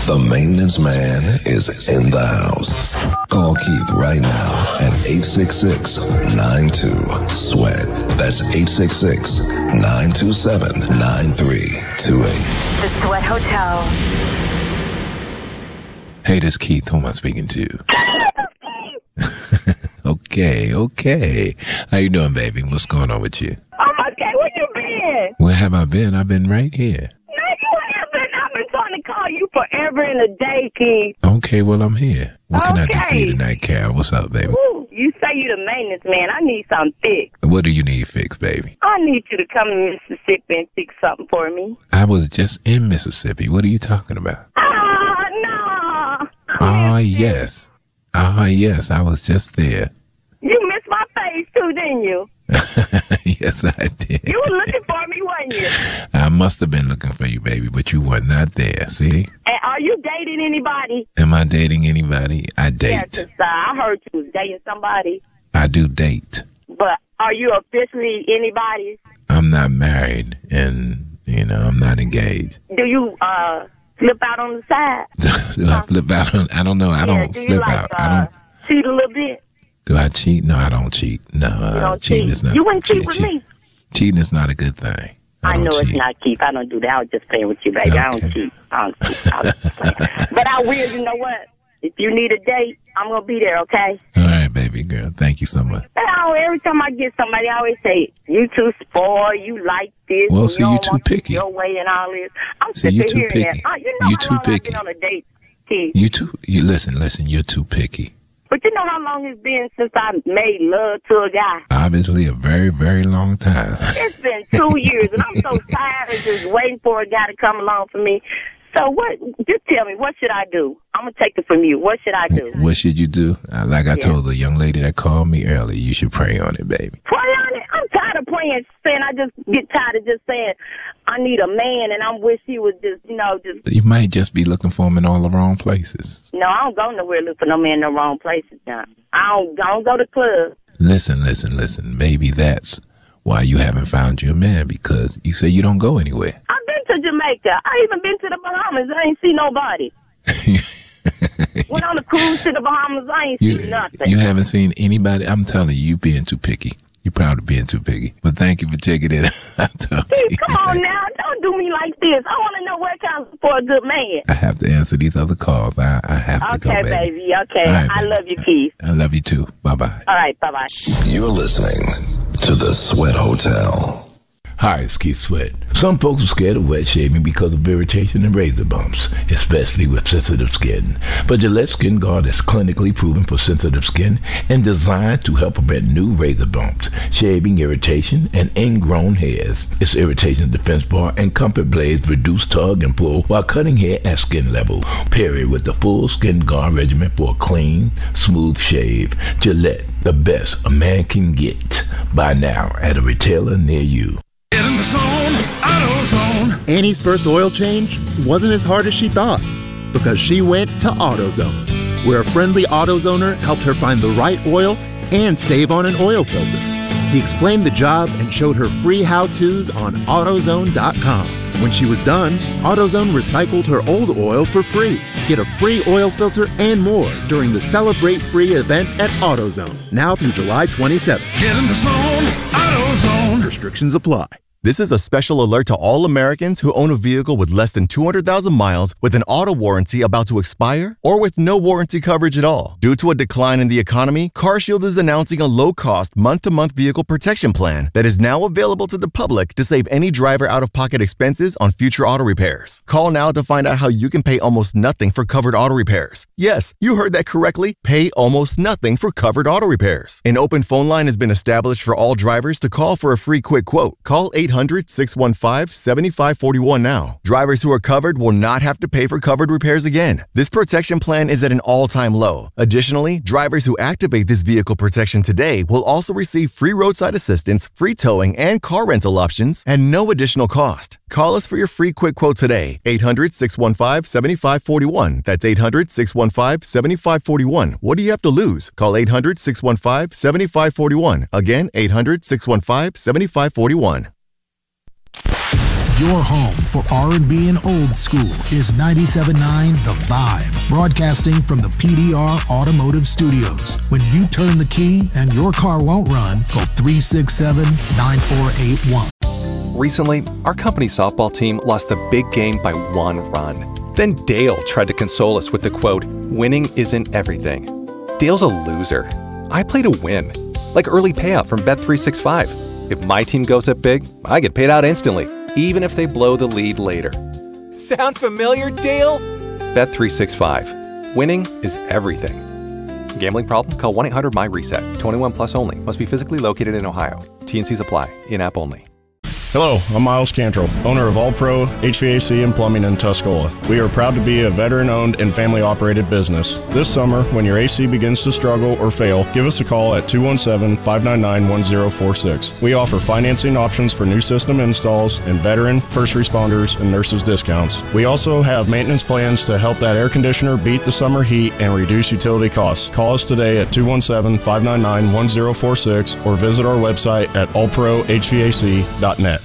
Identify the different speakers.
Speaker 1: The maintenance man is in the house. Call Keith right now at 866-92-SWEAT. That's 866-927-9328.
Speaker 2: The Sweat Hotel.
Speaker 3: Hey, this is Keith. Who am I speaking to? Okay. How you doing, baby? What's going on with you?
Speaker 4: I'm okay. Where you been?
Speaker 3: Where have I been? I've been right here.
Speaker 4: No, you haven't. I've been trying to call you forever and a day, Keith.
Speaker 3: Okay, well, I'm here. What can I do for you
Speaker 4: Okay.
Speaker 3: tonight, Carol? What's up, baby?
Speaker 4: Woo, you say you the maintenance man. I need something fixed.
Speaker 3: What do you need fixed, baby?
Speaker 4: I need you to come to Mississippi and fix something for me.
Speaker 3: I was just in Mississippi. What are you talking about?
Speaker 4: No.
Speaker 3: Ah, yes. I was just there.
Speaker 4: You missed my face, too, didn't you?
Speaker 3: Yes, I did.
Speaker 4: You were looking for me, wasn't you?
Speaker 3: I must have been looking for you, baby, but you were not there, see?
Speaker 4: And are you dating anybody?
Speaker 3: Am I dating anybody? I date.
Speaker 4: Yes, I heard you was dating somebody.
Speaker 3: I do date.
Speaker 4: But are you officially anybody's?
Speaker 3: I'm not married, and, I'm not engaged.
Speaker 4: Do you flip out on the side?
Speaker 3: Do I flip out? I don't know. I don't
Speaker 4: do you
Speaker 3: flip
Speaker 4: like,
Speaker 3: out. I don't.
Speaker 4: Cheat a little bit?
Speaker 3: Do I cheat? No, I don't cheat. No,
Speaker 4: You don't
Speaker 3: cheating
Speaker 4: cheat.
Speaker 3: is not.
Speaker 4: You wouldn't cheat with me.
Speaker 3: Cheating is not a good thing.
Speaker 4: I
Speaker 3: don't
Speaker 4: know
Speaker 3: cheat.
Speaker 4: it's not Keith. I don't do that. I was just playing with you, baby. I don't
Speaker 3: Okay.
Speaker 4: cheat. I was just playing. But I will. You know what? If you need a date, I'm gonna be there. Okay?
Speaker 3: All right, baby girl. Thank you so much.
Speaker 4: Every time I get somebody, I always say, "You too spoiled. You like this.
Speaker 3: Well,
Speaker 4: and
Speaker 3: see,
Speaker 4: you
Speaker 3: you
Speaker 4: don't
Speaker 3: too
Speaker 4: want
Speaker 3: picky.
Speaker 4: Your way and all this." I'm
Speaker 3: See,
Speaker 4: sick
Speaker 3: you
Speaker 4: of
Speaker 3: too
Speaker 4: hearing
Speaker 3: picky.
Speaker 4: that. You know
Speaker 3: You
Speaker 4: how
Speaker 3: too
Speaker 4: long I've
Speaker 3: picky.
Speaker 4: been on a date, Keith.
Speaker 3: You listen. You're too picky.
Speaker 4: But you know how long it's been since I made love to a guy?
Speaker 3: Obviously, a very, very long time.
Speaker 4: It's been 2 years, and I'm so tired of just waiting for a guy to come along for me. So what? Just tell me, what should I do? I'm gonna take it from you. What should I do?
Speaker 3: What should you do? Like I told the young lady that called me earlier, you should pray on it, baby.
Speaker 4: Pray on it. I'm tired of praying, saying I just get tired of just saying I need a man, and I wish he was just, just.
Speaker 3: You might just be looking for him in all the wrong places.
Speaker 4: No, I don't go nowhere looking for no man in the wrong places, John. I don't go to clubs.
Speaker 3: Listen. Maybe that's why you haven't found your man, because you say you don't go anywhere.
Speaker 4: I've been to Jamaica. I even been to the Bahamas. I ain't see nobody. Went on a cruise to the Bahamas. I ain't see nothing.
Speaker 3: You haven't seen anybody? I'm telling you, being too picky. You're probably being too picky. But thank you for checking it out.
Speaker 4: Keith, come on now. Don't do me like this. I want to know what counts for a good man.
Speaker 3: I have to answer these other calls. I have to go,
Speaker 4: Okay,
Speaker 3: baby.
Speaker 4: Okay.
Speaker 3: All right,
Speaker 4: I
Speaker 3: baby.
Speaker 4: love you, Keith.
Speaker 3: I love you too. Bye-bye.
Speaker 4: All right, bye-bye.
Speaker 1: You're listening to The Sweat Hotel.
Speaker 5: Hi, it's Keith Sweat. Some folks are scared of wet shaving because of irritation and razor bumps, especially with sensitive skin. But Gillette Skin Guard is clinically proven for sensitive skin and designed to help prevent new razor bumps, shaving irritation, and ingrown hairs. Its irritation defense bar and comfort blades reduce tug and pull while cutting hair at skin level. Pair it with the full Skin Guard regimen for a clean, smooth shave. Gillette, the best a man can get. Buy now at a retailer near you.
Speaker 6: Get in the zone, AutoZone.
Speaker 7: Annie's first oil change wasn't as hard as she thought because she went to AutoZone, where a friendly AutoZoner helped her find the right oil and save on an oil filter. He explained the job and showed her free how-tos on AutoZone.com. When she was done, AutoZone recycled her old oil for free. Get a free oil filter and more during the Celebrate Free event at AutoZone, now through July 27th.
Speaker 6: Get in the zone, AutoZone.
Speaker 7: Restrictions apply.
Speaker 8: This is a special alert to all Americans who own a vehicle with less than 200,000 miles with an auto warranty about to expire or with no warranty coverage at all. Due to a decline in the economy, CarShield is announcing a low-cost month-to-month vehicle protection plan that is now available to the public to save any driver out-of-pocket expenses on future auto repairs. Call now to find out how you can pay almost nothing for covered auto repairs. Yes, you heard that correctly. Pay almost nothing for covered auto repairs. An open phone line has been established for all drivers to call for a free quick quote. Call 800-615-7541 now. Drivers who are covered will not have to pay for covered repairs again. This protection plan is at an all-time low. Additionally, drivers who activate this vehicle protection today will also receive free roadside assistance, free towing, and car rental options at no additional cost. Call us for your free quick quote today. 800-615-7541. That's 800-615-7541. What do you have to lose? Call 800-615-7541. Again, 800-615-7541.
Speaker 2: Your home for R&B and old school is 97.9 The Vibe, broadcasting from the PDR Automotive Studios. When you turn the key and your car won't run, call 367-9481.
Speaker 9: Recently, our company softball team lost the big game by 1 run. Then Dale tried to console us with the quote, "Winning isn't everything." Dale's a loser. I play to win, like early payout from Bet365. If my team goes up big, I get paid out instantly, even if they blow the lead later. Sound familiar, Dale? Bet365. Winning is everything. Gambling problem? Call 1-800-MY-RESET. 21 plus only. Must be physically located in Ohio. T&Cs apply. In-app only.
Speaker 10: Hello, I'm Miles Cantrell, owner of All Pro HVAC and Plumbing in Tuscola. We are proud to be a veteran-owned and family-operated business. This summer, when your AC begins to struggle or fail, give us a call at 217-599-1046. We offer financing options for new system installs and veteran, first responders, and nurses discounts. We also have maintenance plans to help that air conditioner beat the summer heat and reduce utility costs. Call us today at 217-599-1046 or visit our website at allprohvac.net.